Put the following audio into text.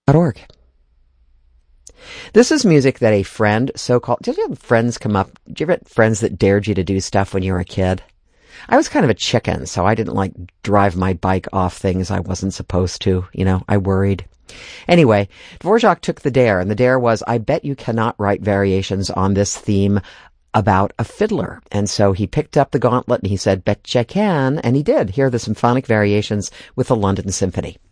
Org. This is music that a friend, so-called... Did you have friends come up? Did you ever have friends that dared you to do stuff when you were a kid? I was kind of a chicken, so I didn't drive my bike off things I wasn't supposed to. I worried. Anyway, Dvorak took the dare, and the dare was, I bet you cannot write variations on this theme about a fiddler. And so he picked up the gauntlet and he said, bet you can. And he did. Here are the symphonic variations with the London Symphony.